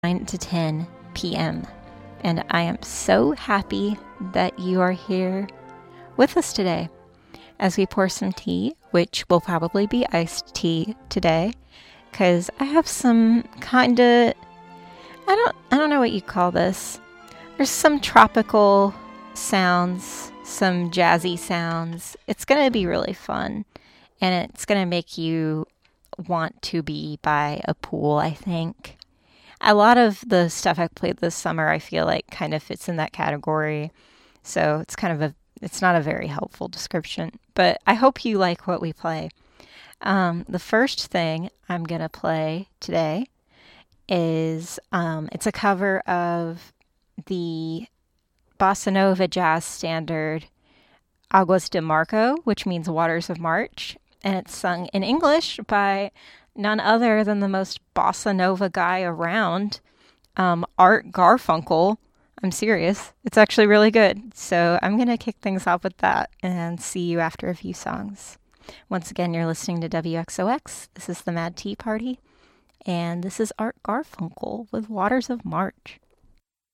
9 to 10 p.m. And I am so happy that you are here with us today as we pour some tea, which will probably be iced tea today, because I have some kind of, I don't know what you call this. There's some tropical sounds, some jazzy sounds. It's going to be really fun, and it's going to make you want to be by a pool, I think. A lot of the stuff I've played this summer, I feel like kind of fits in that category. So it's not a very helpful description, but I hope you like what we play. The first thing I'm going to play today is, it's a cover of the bossa nova jazz standard Aguas de Marco, which means Waters of March. And it's sung in English by none other than the most bossa nova guy around, Art Garfunkel. I'm serious. It's actually really good. So I'm going to kick things off with that and see you after a few songs. Once again, you're listening to WXOX. This is the Mad Tea Party. And this is Art Garfunkel with Waters of March.